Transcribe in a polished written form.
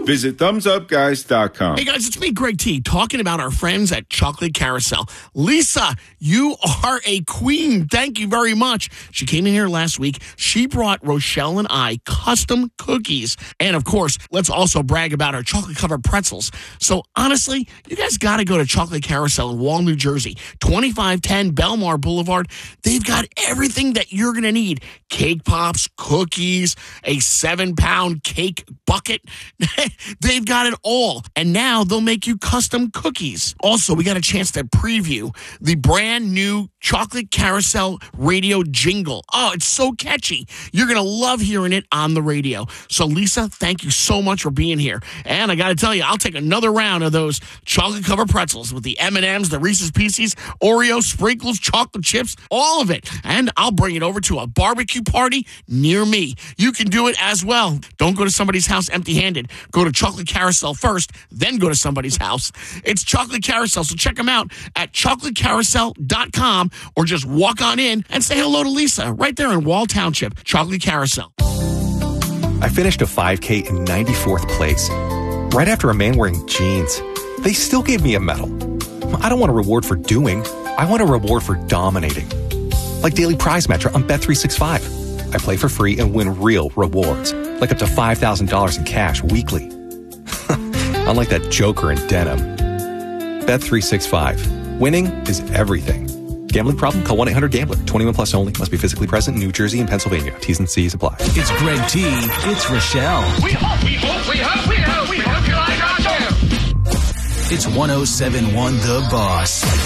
Visit thumbsupguys.com. Hey guys, it's me, Greg T, talking about our friends at Chocolate Carousel. Lisa, you are a queen. Thank you very much. She came in here last week. She brought Rochelle and I custom cookies. And of course, let's also brag about our chocolate-covered pretzels. So honestly, you guys got to go to Chocolate Carousel in Wall, New Jersey, 2510 Belmar Boulevard. They've got everything that you're going to need. Cake pops, cookies, a 7-pound cake bucket. They've got it all. And now they'll make you custom cookies. Also, we got a chance to preview the brand new Chocolate Carousel radio jingle. Oh, it's so catchy. You're going to love hearing it on the radio. So, Lisa, thank you so much for being here. And I got to tell you, I'll take another round of those chocolate-covered pretzels with the M&Ms, the Reese's Pieces, Oreos, sprinkles, chocolate chips, all of it. And I'll bring it over to a barbecue party near me. You can do it as well. Don't go to somebody's house empty-handed. Go to Chocolate Carousel first, then go to somebody's house. It's Chocolate Carousel, so check them out at chocolatecarousel.com or just walk on in and say hello to Lisa right there in Wall Township. Chocolate Carousel. I finished a 5K in 94th place, right after a man wearing jeans. They still gave me a medal. I don't want a reward for doing. I want a reward for dominating. Like Daily Prize Match on Bet365. I play for free and win real rewards, like up to $5,000 in cash weekly. Unlike that joker in denim. Bet365. Winning is everything. Gambling problem? Call 1-800-GAMBLER. 21 plus only. Must be physically present in New Jersey and Pennsylvania. T's and C's apply. It's Greg T. It's Rochelle. We hope you like our show. It's 107.1 The Boss.